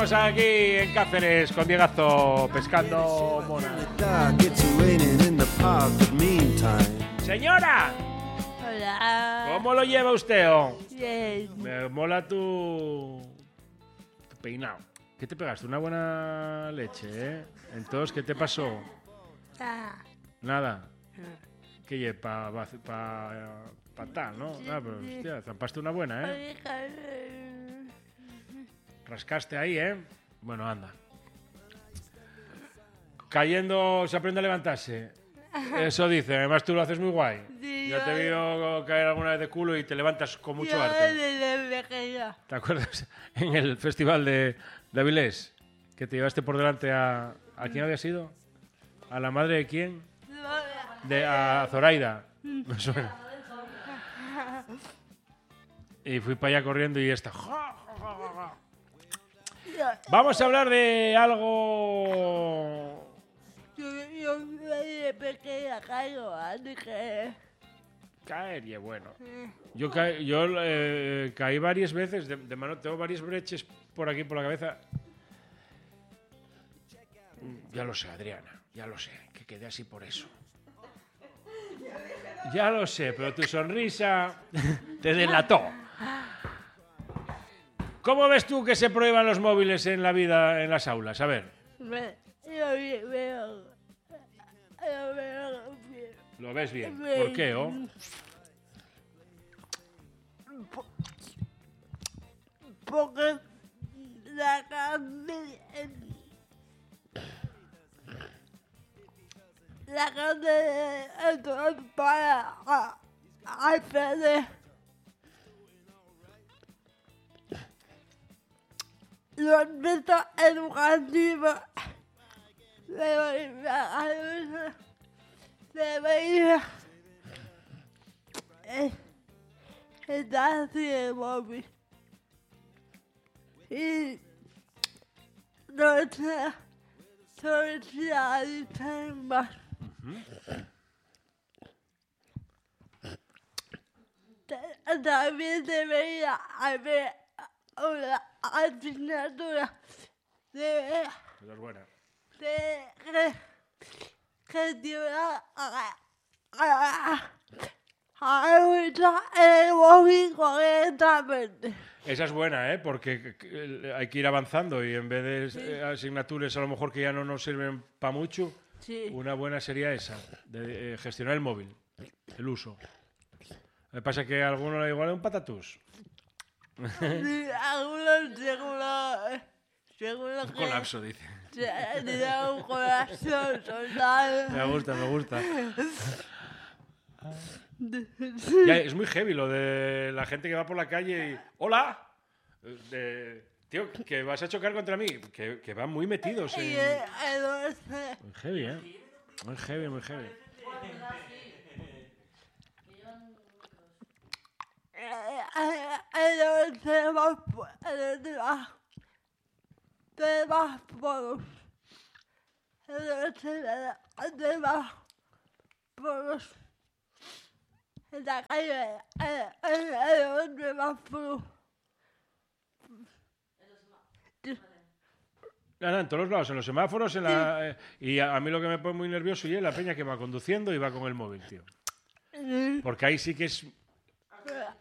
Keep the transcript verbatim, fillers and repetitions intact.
Estamos aquí en Cáceres con Diegazo pescando mona. Señora, Hola. ¿cómo lo lleva usted? Oh? Bien. Me mola tu, tu peinado. ¿Qué te pegaste? Una buena leche, ¿eh? Entonces, ¿qué te pasó? Ah. Nada. ¿Qué lleva? Pa, pa, pa, pa tal, ¿no? Ah, pero, hostia, zampaste una buena, ¿eh? Rascaste ahí, ¿eh? Bueno, anda. Cayendo se aprende a levantarse. Eso dice, además tú lo haces muy guay. Sí, ya te he yo- visto caer alguna vez de culo y te levantas con mucho Yo arte. de la pequeña. ¿Te acuerdas? En el festival de, de Avilés, que te llevaste por delante a... ¿A quién había sido? ¿A la madre de quién? De, a Zoraida. Me suena. Y fui para allá corriendo y esta... Vamos a hablar de algo... Yo, yo de pequeña caigo, así que... Caer y es bueno. Yo, ca yo eh, caí varias veces, de, de mano, tengo varias breches por aquí, por la cabeza. Ya lo sé, Adriana, ya lo sé, que quedé así por eso. Ya lo sé, pero tu sonrisa te delató. ¿Cómo ves tú que se prueban los móviles en la vida, en las aulas? A ver. Me, yo veo... veo yo veo bien. ¿Lo ves bien? ¿Por qué, oh? Porque la carne... La carne es para hacer los métodos educativos deberían debería estar así el móvil y no sé socializar más. También debería haber una asignatura de, Esa es buena. de que gestionar a, a, a usar el móvil correctamente. Esa es buena, ¿eh? Porque hay que ir avanzando y en vez de Sí. eh, asignaturas a lo mejor que ya no nos sirven para mucho, Sí. una buena sería esa, de eh, gestionar el móvil, el uso. Me pasa que a alguno le igual es un patatús. Sí, algunos seguro, seguro Un que colapso, dice. tienen un corazón total. Me gusta, me gusta. Ya, es muy heavy lo de la gente que va por la calle y... ¡Hola! De, tío, que vas a chocar contra mí. Que, que van muy metidos Y en... entonces, Muy heavy, ¿eh? Muy heavy, muy heavy. entonces vas por te vas por entonces te vas por en la calle, entonces vas por Nada, en todos los lados, en los semáforos, en la, eh, y a, a mí lo que me pone muy nervioso y es la peña que va conduciendo y va con el móvil, tío. Porque ahí sí que es